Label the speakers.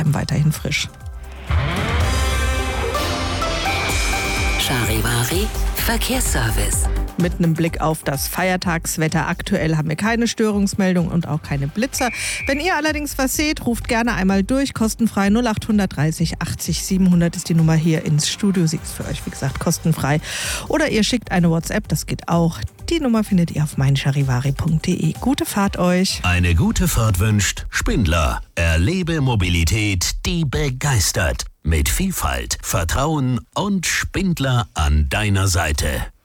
Speaker 1: bleiben weiterhin frisch.
Speaker 2: Charivari Verkehrsservice.
Speaker 1: Mit einem Blick auf das Feiertagswetter. Aktuell haben wir keine Störungsmeldung und auch keine Blitzer. Wenn ihr allerdings was seht, ruft gerne einmal durch. Kostenfrei 0830 80 700 ist die Nummer hier ins Studio. Sie ist für euch, wie gesagt, kostenfrei. Oder ihr schickt eine WhatsApp, das geht auch. Die Nummer findet ihr auf meincharivari.de. Gute Fahrt euch.
Speaker 3: Eine gute Fahrt wünscht Spindler. Erlebe Mobilität, die begeistert. Mit Vielfalt, Vertrauen und Spindler an deiner Seite.